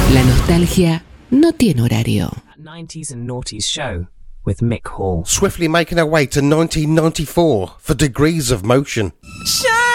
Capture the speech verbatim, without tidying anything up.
La nostalgia no tiene horario. nineties and Noughties show with Mick Hall. Swiftly making our way to nineteen ninety-four for Degrees of Motion. Shine